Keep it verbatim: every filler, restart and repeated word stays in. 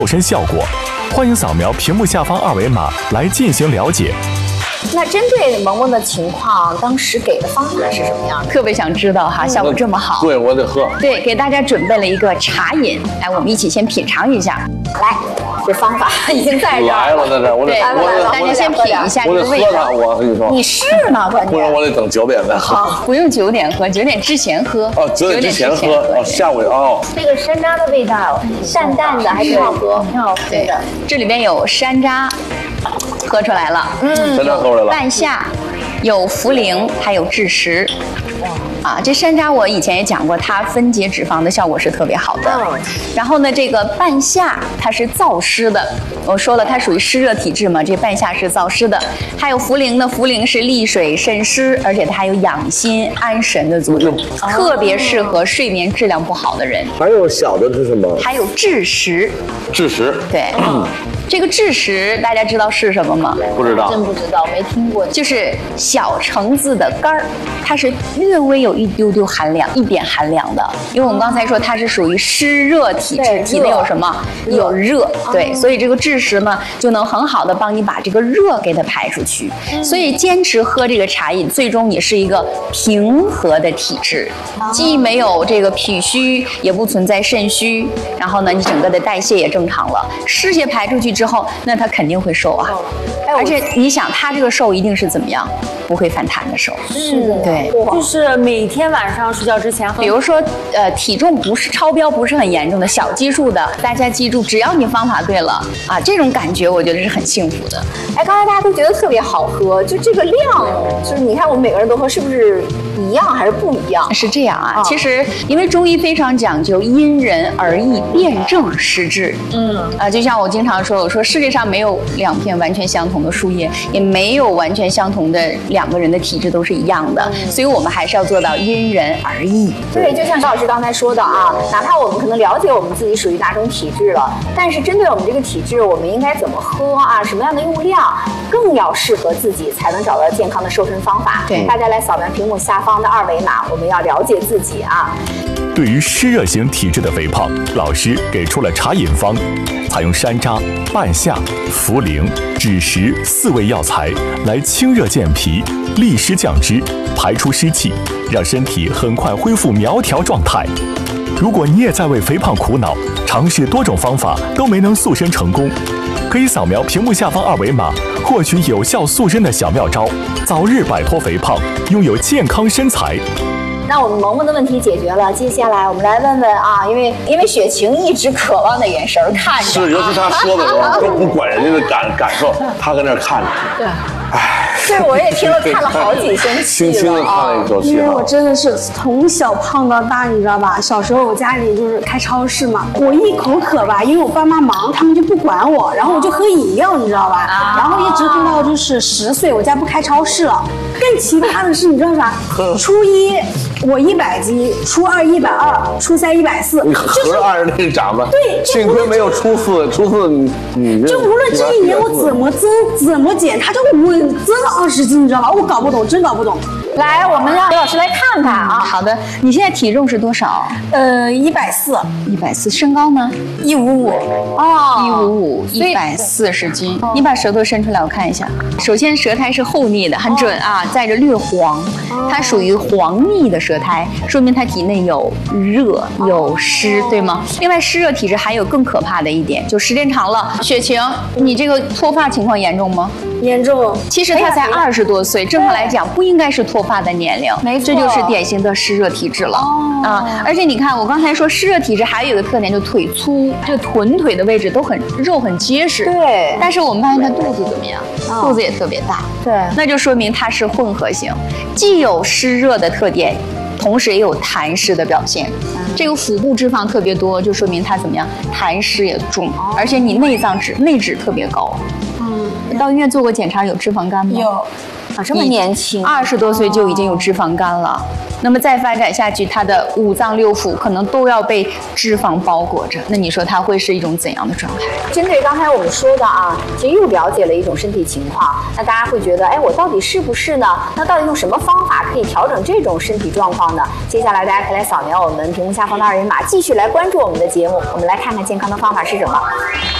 瘦身效果。欢迎扫描屏幕下方二维码来进行了解。 那针对萌萌的情况，当时给的方法是什么样的？ 特别想知道哈，效果这么好。 对，我得喝。 对，给大家准备了一个茶饮，来，我们一起先品尝一下。 来，这方法已经在这儿来了，在这儿，我得， 我得，大家先品一下这个味道。 我跟你说， 你是呢，关键。 不然我得等九点再喝。 好，不用九点喝，九点之前喝。 哦，九点之前喝，哦，下午哦。 这个山楂的味道，淡淡的，还挺好喝，挺好喝的。 这里边有山楂。喝出来了， 嗯，山楂喝出来了。 半夏，有茯苓，还有枳实。啊，这山楂我以前也讲过，它分解脂肪的效果是特别好的。嗯、然后呢，这个半夏它是燥湿的，我说了它属于湿热体质嘛，这半夏是燥湿的。还有茯苓呢，茯苓是利水渗湿，而且它还有养心安神的作用，哦、特别适合睡眠质量不好的人。 还有小的是什么？ 还有枳实。 枳实。 对。嗯这个枳实大家知道是什么吗？ 不知道， 真不知道，没听过。 就是小橙子的干儿，它是略微有一丢丢寒凉，一点寒凉的。因为我们刚才说它是属于湿热体质，体内有什么？有热，对，所以这个枳实呢就能很好的帮你把这个热给它排出去。所以坚持喝这个茶饮，最终你是一个平和的体质，既没有这个脾虚，也不存在肾虚，然后呢，你整个的代谢也正常了，湿邪排出去之后，那它肯定会瘦啊。而且你想，它这个瘦一定是怎么样？不会反弹的瘦。 是的， 对， 就是每天晚上睡觉之前喝。 比如说，呃，体重不是超标，不是很严重的小基数的，大家记住，只要你方法对了啊，这种感觉我觉得是很幸福的。 哎，刚才大家都觉得特别好喝，就这个量，就是你看我们每个人都喝，是不是一样还是不一样？ 是这样啊，哦、其实因为中医非常讲究因人而异，辨证施治。嗯啊，就像我经常说，我说世界上没有两片完全相同的树叶，也没有完全相同的两个人的体质都是一样的，嗯、所以我们还是要做到因人而异。 对，就像高老师刚才说的啊，哪怕我们可能了解我们自己属于哪种体质了，但是针对我们这个体质，我们应该怎么喝啊？什么样的用量更要适合自己，才能找到健康的瘦身方法？ 对， 大家来扫描屏幕下方的二维码，我们要了解自己啊。 对于湿热型体质的肥胖，老师给出了茶饮方，采用山楂、半夏、茯苓、枳实四味药材来清热健脾、利湿降脂、排出湿气，让身体很快恢复苗条状态。如果你也在为肥胖苦恼，尝试多种方法都没能塑身成功，可以扫描屏幕下方二维码，获取有效塑身的小妙招，早日摆脱肥胖，拥有健康身材。 那我们萌萌的问题解决了，接下来我们来问问啊，因为因为雪晴一直渴望的眼神看着， 是，尤其他说的时候都不管人家的感感受，他搁那看着， 对，唉，对，我也听了看了好几声戏了， 轻轻的看了一口戏。 因为我真的是从小胖到大，你知道吧？小时候我家里就是开超市嘛，我一口渴吧，因为我爸妈忙，他们就不管我，然后我就喝饮料，你知道吧？啊、然后一直喝到就是十岁，我家不开超市了。更奇葩的是，你知道啥？初一我一百斤，初二一百二，初三一百四， 你合着按着那个长吧。 对， 幸亏没有初四，初四你你就无论这一年我怎么增怎么减，它就稳增了二十斤，你知道吧？我搞不懂，真搞不懂。 来，我们让刘老师来看看啊。 好的，你现在体重是多少？ 呃，一百四， 一百四。身高呢？ 一五五。 哦，一五五，一百四十斤。哦、你把舌头伸出来，我看一下。首先，舌苔是厚腻的，很准啊，带着略黄，它属于黄腻的舌苔，说明它体内有热有湿，对吗？另外，湿热体质还有更可怕的一点，就时间长了，雪晴，你这个脱发情况严重吗？ 严重。 其实他才二十多岁，正常来讲不应该是脱发的年龄，没错，这就是典型的湿热体质了、哦、啊！而且你看，我刚才说湿热体质还有一个特点，就腿粗，这臀腿的位置都很肉很结实。 对。但是我们发现他肚子怎么样？哦、肚子也特别大。 对。 那就说明它是混合型，既有湿热的特点，同时也有痰湿的表现。嗯、这个腹部脂肪特别多，就说明它怎么样？痰湿也重，哦、而且你内脏脂内脂特别高。到医院做过检查，有脂肪肝吗？ 有， 啊，这么年轻， 二十多岁就已经有脂肪肝了。那么再发展下去，他的五脏六腑可能都要被脂肪包裹着。那你说他会是一种怎样的状态？ 针对刚才我们说的啊，其实又了解了一种身体情况。那大家会觉得，哎，我到底是不是呢？那到底用什么方法可以调整这种身体状况呢？接下来大家可以来扫描我们屏幕下方的二维码，继续来关注我们的节目。我们来看看健康的方法是什么。